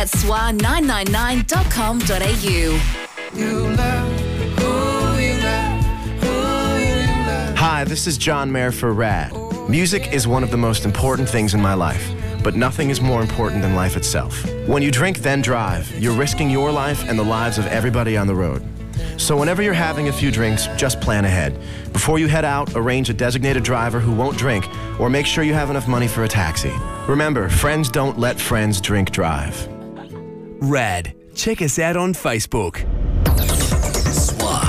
at swa999.com.au. Hi, this is John Mayer for RAD. Music is one of the most important things in my life, but nothing is more important than life itself. When you drink, then drive, you're risking your life and the lives of everybody on the road. So whenever you're having a few drinks, just plan ahead. Before you head out, arrange a designated driver who won't drink, or make sure you have enough money for a taxi. Remember, friends don't let friends drink drive. RAD. Check us out on Facebook. SWA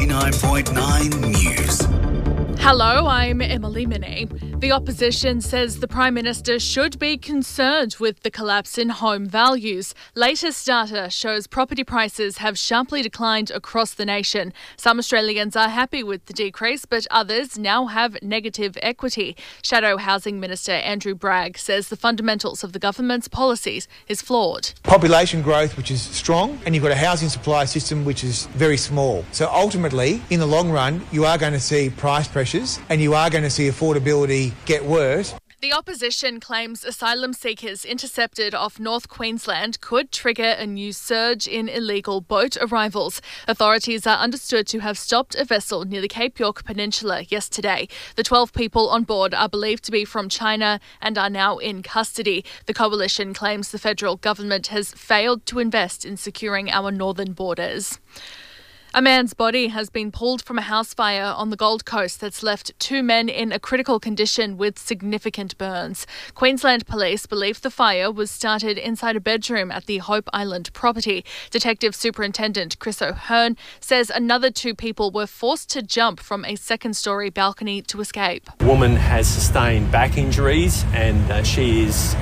99.9 News. Hello, I'm Emily Minnie. The opposition says the Prime Minister should be concerned with the collapse in home values. Latest data shows property prices have sharply declined across the nation. Some Australians are happy with the decrease, but others now have negative equity. Shadow Housing Minister Andrew Bragg says the fundamentals of the government's policies is flawed. Population growth, which is strong, and you've got a housing supply system which is very small. So ultimately, in the long run, you are going to see price pressures and you are going to see affordability get worse. The opposition claims asylum seekers intercepted off North Queensland could trigger a new surge in illegal boat arrivals. Authorities are understood to have stopped a vessel near the Cape York Peninsula yesterday. The 12 people on board are believed to be from China and are now in custody. The coalition claims the federal government has failed to invest in securing our northern borders. A man's body has been pulled from a house fire on the Gold Coast that's left two men in a critical condition with significant burns. Queensland Police believe the fire was started inside a bedroom at the Hope Island property. Detective Superintendent Chris O'Hearn says another two people were forced to jump from a second-storey balcony to escape. The woman has sustained back injuries and she is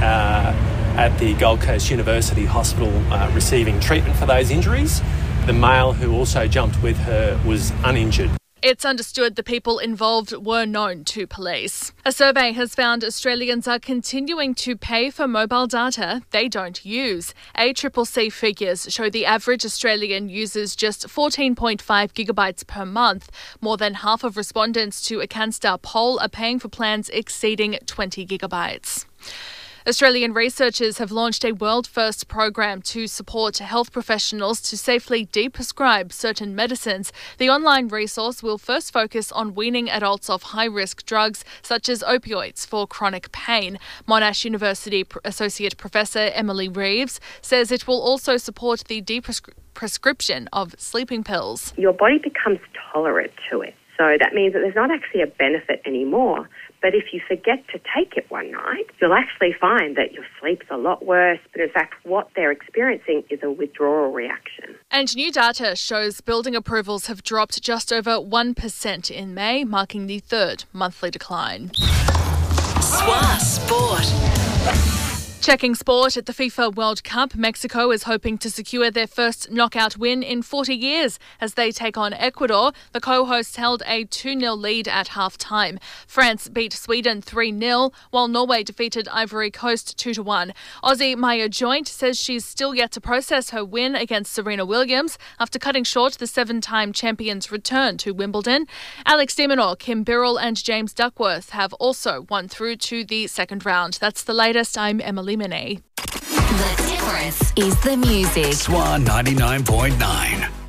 at the Gold Coast University Hospital receiving treatment for those injuries. The male who also jumped with her was uninjured. It's understood the people involved were known to police. A survey has found Australians are continuing to pay for mobile data they don't use. ACCC figures show the average Australian uses just 14.5 gigabytes per month. More than half of respondents to a CanStar poll are paying for plans exceeding 20 gigabytes. Australian researchers have launched a world-first program to support health professionals to safely deprescribe certain medicines. The online resource will first focus on weaning adults off high-risk drugs such as opioids for chronic pain. Monash University Associate Professor Emily Reeves says it will also support the deprescription of sleeping pills. Your body becomes tolerant to it. So that means that there's not actually a benefit anymore. But if you forget to take it one night, you'll actually find that your sleep's a lot worse. But in fact, what they're experiencing is a withdrawal reaction. And new data shows building approvals have dropped just over 1% in May, marking the third monthly decline. SWA Sport. Checking sport at the FIFA World Cup, Mexico is hoping to secure their first knockout win in 40 years as they take on Ecuador. The co-hosts held a 2-0 lead at half-time. France beat Sweden 3-0, while Norway defeated Ivory Coast 2-1. Aussie Maya Joint says she's still yet to process her win against Serena Williams after cutting short the 7-time champion's return to Wimbledon. Alex de Minaur, Kim Birrell and James Duckworth have also won through to the second round. That's the latest. I'm Emily Minnie. The difference is the music. SWA 99.9.